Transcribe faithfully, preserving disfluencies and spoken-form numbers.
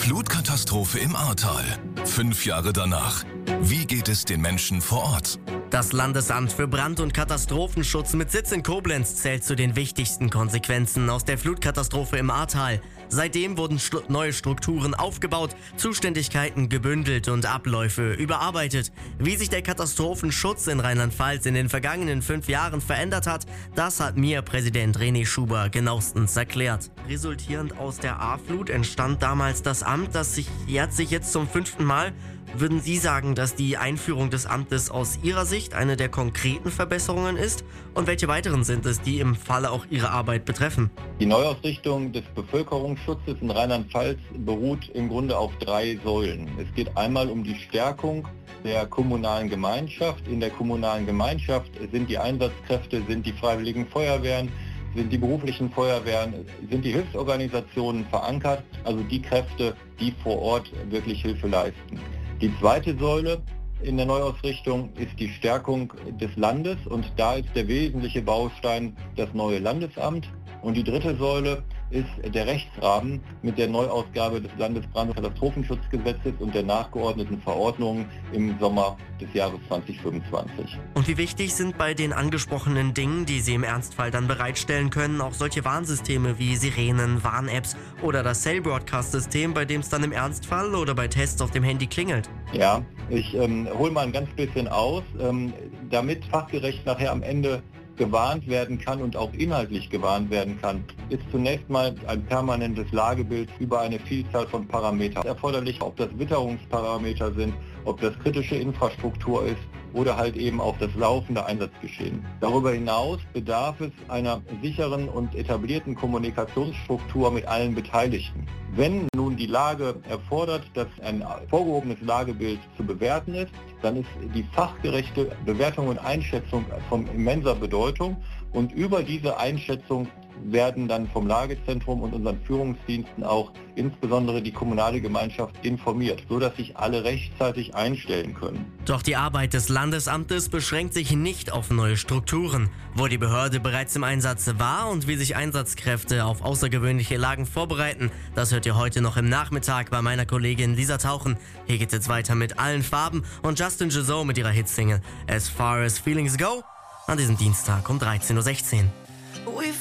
Flutkatastrophe im Ahrtal. Fünf Jahre danach. Wie geht es den Menschen vor Ort? Das Landesamt für Brand- und Katastrophenschutz mit Sitz in Koblenz zählt zu den wichtigsten Konsequenzen aus der Flutkatastrophe im Ahrtal. Seitdem wurden stru- neue Strukturen aufgebaut, Zuständigkeiten gebündelt und Abläufe überarbeitet. Wie sich der Katastrophenschutz in Rheinland-Pfalz in den vergangenen fünf Jahren verändert hat, das hat mir Präsident René Schuber genauestens erklärt. Resultierend aus der Ahrflut entstand damals das Amt, das sich jährt sich jetzt zum fünften Mal. Würden Sie sagen, dass die Einführung des Amtes aus Ihrer Sicht eine der konkreten Verbesserungen ist? Und welche weiteren sind es, die im Falle auch Ihre Arbeit betreffen? Die Neuausrichtung des Bevölkerungsschutzes in Rheinland-Pfalz beruht im Grunde auf drei Säulen. Es geht einmal um die Stärkung der kommunalen Gemeinschaft. In der kommunalen Gemeinschaft sind die Einsatzkräfte, sind die Freiwilligen Feuerwehren, sind die beruflichen Feuerwehren, sind die Hilfsorganisationen verankert, also die Kräfte, die vor Ort wirklich Hilfe leisten. Die zweite Säule in der Neuausrichtung ist die Stärkung des Landes und da ist der wesentliche Baustein das neue Landesamt. Und die dritte Säule ist der Rechtsrahmen mit der Neuausgabe des Landesbrand- und Katastrophenschutzgesetzes und der nachgeordneten Verordnungen im Sommer des Jahres zweitausendfünfundzwanzig. Und wie wichtig sind bei den angesprochenen Dingen, die Sie im Ernstfall dann bereitstellen können, auch solche Warnsysteme wie Sirenen, Warn-Apps oder das Cell-Broadcast-System, bei dem es dann im Ernstfall oder bei Tests auf dem Handy klingelt? Ja, ich ähm, hole mal ein ganz bisschen aus, ähm, damit fachgerecht nachher am Ende gewarnt werden kann und auch inhaltlich gewarnt werden kann, ist zunächst mal ein permanentes Lagebild über eine Vielzahl von Parametern erforderlich, ob das Witterungsparameter sind, ob das kritische Infrastruktur ist oder halt eben auch das laufende Einsatzgeschehen. Darüber hinaus bedarf es einer sicheren und etablierten Kommunikationsstruktur mit allen Beteiligten. Wenn nun die Lage erfordert, dass ein vorgehobenes Lagebild zu bewerten ist, dann ist die fachgerechte Bewertung und Einschätzung von immenser Bedeutung und über diese Einschätzung werden dann vom Lagezentrum und unseren Führungsdiensten auch insbesondere die kommunale Gemeinschaft informiert, sodass sich alle rechtzeitig einstellen können. Doch die Arbeit des Landesamtes beschränkt sich nicht auf neue Strukturen. Wo die Behörde bereits im Einsatz war und wie sich Einsatzkräfte auf außergewöhnliche Lagen vorbereiten, das hört ihr heute noch im Nachmittag bei meiner Kollegin Lisa Tauchen. Hier geht es jetzt weiter mit Allen Farben und Justin Gezoe mit ihrer Hitsingle As Far As Feelings Go an diesem Dienstag um dreizehn Uhr sechzehn.